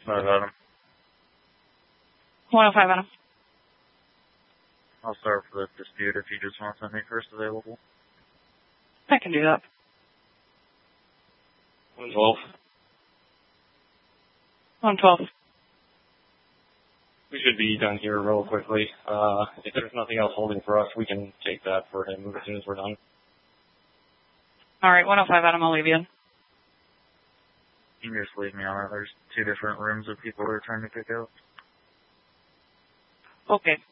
5 Adam. 105 Adam. I'll start for the dispute if you just want to send me first available. I can do that. 112. 112. We should be done here real quickly. If there's nothing else holding for us, we can take that for him as soon as we're done. All right, 105 Adam, I'll leave you in. You can just leave me on it. There's 2 different rooms of people that are trying to pick out. Okay.